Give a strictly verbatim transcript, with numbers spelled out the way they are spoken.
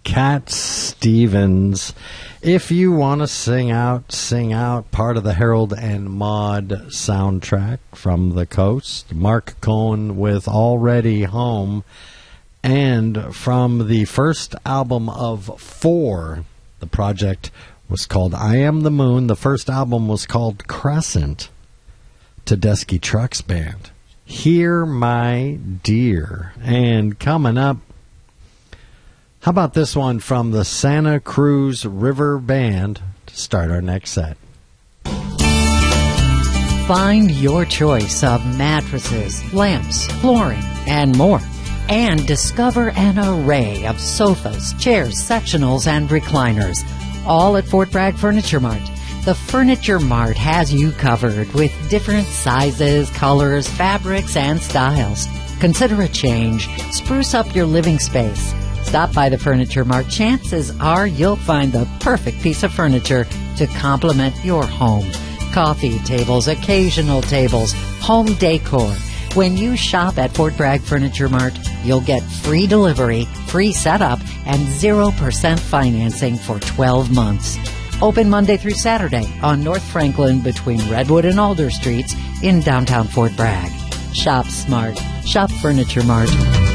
Cat Stevens. If you want to sing out, sing out, part of the Harold and Maude soundtrack from the coast. Mark Cohen with Already Home. And from the first album of four, the project was called I Am the Moon. The first album was called Crescent. Tedeschi Trucks Band. Hear My Dear. And coming up, how about this one from the Santa Cruz River Band to start our next set? Find your choice of mattresses, lamps, flooring, and more. And discover an array of sofas, chairs, sectionals, and recliners. All at Fort Bragg Furniture Mart. The Furniture Mart has you covered with different sizes, colors, fabrics, and styles. Consider a change. Spruce up your living space. Stop by the Furniture Mart. Chances are you'll find the perfect piece of furniture to complement your home. Coffee tables, occasional tables, home decor. When you shop at Fort Bragg Furniture Mart, you'll get free delivery, free setup, and zero percent financing for twelve months. Open Monday through Saturday on North Franklin between Redwood and Alder Streets in downtown Fort Bragg. Shop smart. Shop Furniture Mart.